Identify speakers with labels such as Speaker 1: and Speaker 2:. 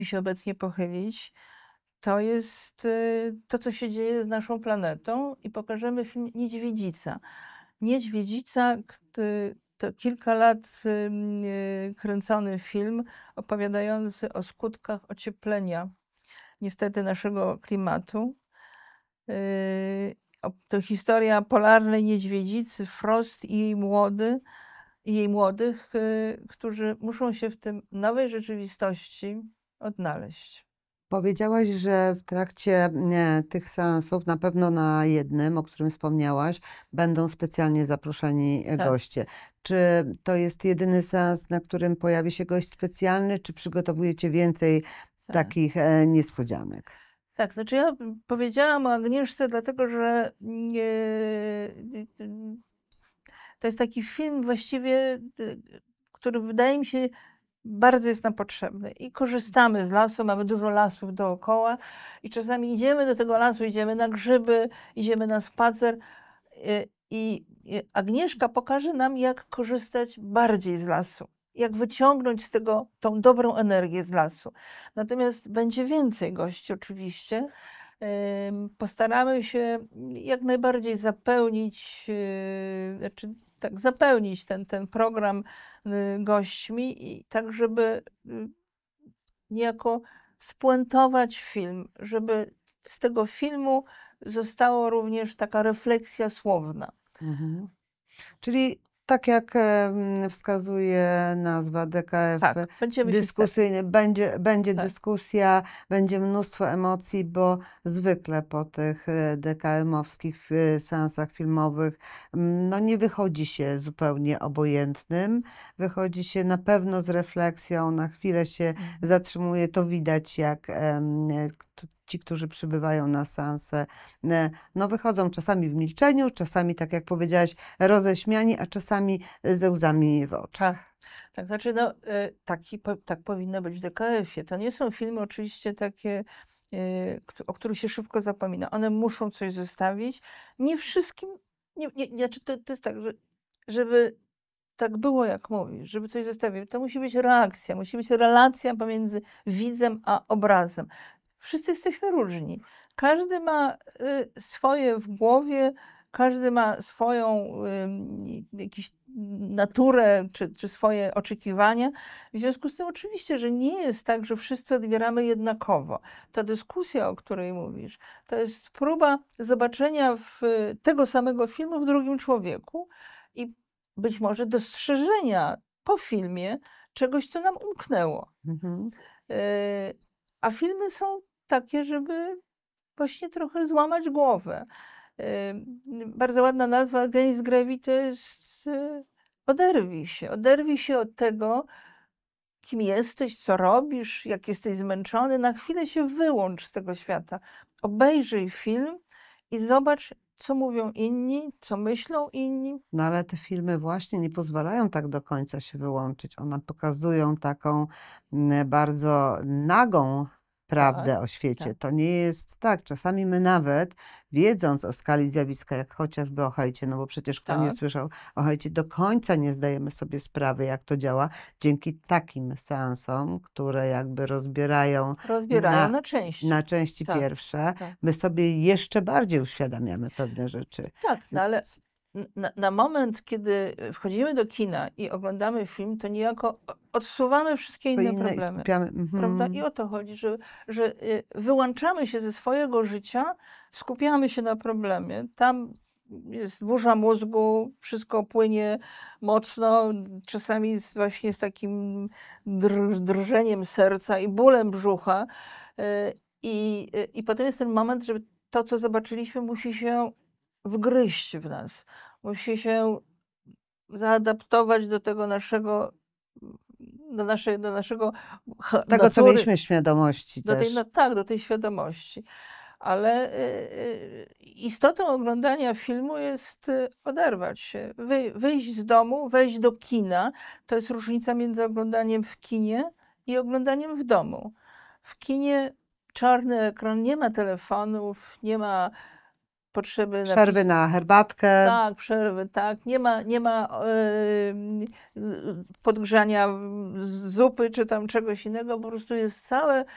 Speaker 1: się obecnie pochylić, to jest to, co się dzieje z naszą planetą i pokażemy film Niedźwiedzica. Niedźwiedzica, to kilka lat kręcony film opowiadający o skutkach ocieplenia niestety naszego klimatu. To historia polarnej niedźwiedzicy Frost i jej młodych, którzy muszą się w tym nowej rzeczywistości odnaleźć.
Speaker 2: Powiedziałaś, że w trakcie tych seansów, na pewno na jednym, o którym wspomniałaś, będą specjalnie zaproszeni
Speaker 1: Tak.
Speaker 2: goście. Czy to jest jedyny seans, na którym pojawi się gość specjalny, czy przygotowujecie więcej
Speaker 1: Tak.
Speaker 2: takich niespodzianek?
Speaker 1: Tak, znaczy ja powiedziałam o Agnieszce, dlatego że to jest taki film właściwie, który wydaje mi się bardzo jest nam potrzebny. I korzystamy z lasu, mamy dużo lasów dookoła i czasami idziemy do tego lasu, idziemy na grzyby, idziemy na spacer i Agnieszka pokaże nam, jak korzystać bardziej z lasu. Jak wyciągnąć z tego tą dobrą energię z lasu. Natomiast będzie więcej gości oczywiście. Postaramy się jak najbardziej zapełnić, znaczy tak, zapełnić ten program gośćmi i tak, żeby niejako spuentować film, żeby z tego filmu została również taka refleksja słowna.
Speaker 2: Mhm. Czyli tak jak wskazuje nazwa DKF,
Speaker 1: Tak, będziemy się
Speaker 2: dyskusyjny, będzie
Speaker 1: Tak.
Speaker 2: dyskusja, będzie mnóstwo emocji, bo zwykle po tych DKM-owskich seansach filmowych no nie wychodzi się zupełnie obojętnym, wychodzi się na pewno z refleksją, na chwilę się zatrzymuje, to widać jak ci, którzy przybywają na seanse, no wychodzą czasami w milczeniu, czasami, tak jak powiedziałaś, roześmiani, a czasami ze łzami w oczach.
Speaker 1: Tak, tak, znaczy no, tak powinno być w DKF-ie. To nie są filmy oczywiście takie, o których się szybko zapomina. One muszą coś zostawić. Nie wszystkim, znaczy to jest tak, że żeby tak było, jak mówisz, żeby coś zostawić, to musi być reakcja, musi być relacja pomiędzy widzem a obrazem. Wszyscy jesteśmy różni. Każdy ma swoje w głowie, każdy ma swoją jakąś naturę czy swoje oczekiwania. W związku z tym oczywiście, że nie jest tak, że wszyscy odbieramy jednakowo. Ta dyskusja, o której mówisz, to jest próba zobaczenia tego samego filmu w drugim człowieku i być może dostrzeżenia po filmie czegoś, co nam umknęło.
Speaker 2: Mhm.
Speaker 1: A filmy są takie, żeby właśnie trochę złamać głowę. Bardzo ładna nazwa Against Gravity to jest oderwij się od tego, kim jesteś, co robisz, jak jesteś zmęczony. Na chwilę się wyłącz z tego świata. Obejrzyj film i zobacz, co mówią inni, co myślą inni.
Speaker 2: No ale te filmy właśnie nie pozwalają tak do końca się wyłączyć. One pokazują taką bardzo nagą prawdę o świecie.
Speaker 1: tak.
Speaker 2: To nie jest tak. Czasami my nawet, wiedząc o skali zjawiska, jak chociażby o hejcie, no bo przecież kto nie
Speaker 1: Tak.
Speaker 2: słyszał o hejcie, do końca nie zdajemy sobie sprawy, jak to działa. Dzięki takim seansom, które jakby rozbierają
Speaker 1: Na części.
Speaker 2: na części
Speaker 1: Tak,
Speaker 2: pierwsze,
Speaker 1: tak.
Speaker 2: my sobie jeszcze bardziej uświadamiamy pewne rzeczy.
Speaker 1: Tak, no ale na moment, kiedy wchodzimy do kina i oglądamy film, to niejako odsuwamy wszystkie
Speaker 2: To
Speaker 1: inne
Speaker 2: inne i
Speaker 1: problemy.
Speaker 2: skupiamy.
Speaker 1: Prawda?
Speaker 2: Mhm.
Speaker 1: I o to chodzi, że wyłączamy się ze swojego życia, skupiamy się na problemie. Tam jest burza mózgu, wszystko płynie mocno, czasami właśnie z takim drżeniem serca i bólem brzucha. I potem jest ten moment, że to, co zobaczyliśmy, musi się wgryźć w nas. Musi się zaadaptować do tego naszego, do naszego
Speaker 2: Tego, co
Speaker 1: natury,
Speaker 2: mieliśmy świadomości też.
Speaker 1: tak, do tej świadomości. Ale istotą oglądania filmu jest oderwać się, wyjść z domu, wejść do kina. To jest różnica między oglądaniem w kinie i oglądaniem w domu. W kinie czarny ekran, nie ma telefonów, nie ma potrzeby
Speaker 2: Przerwy na herbatkę.
Speaker 1: Tak, przerwy, tak. Nie ma podgrzania zupy czy tam czegoś innego. Po prostu jest całe